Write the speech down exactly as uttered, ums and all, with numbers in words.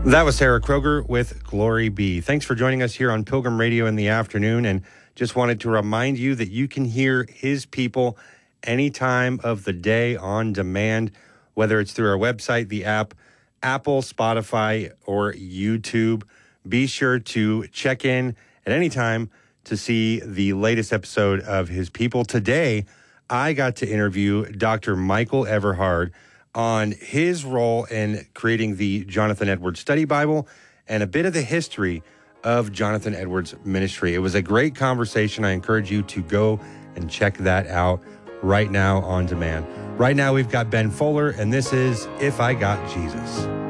That was Sarah Kroger with Glory Be. Thanks for joining us here on Pilgrim Radio in the afternoon, and just wanted to remind you that you can hear His People any time of the day on demand, whether it's through our website, the app, Apple, Spotify, or YouTube. Be sure to check in at any time to see the latest episode of His People. Today, I got to interview Doctor Michael Everhard on his role in creating the Jonathan Edwards Study Bible and a bit of the history of Jonathan Edwards' ministry. It was a great conversation. I encourage you to go and check that out right now on demand. Right now, we've got Ben Fuller, and this is If I Got Jesus.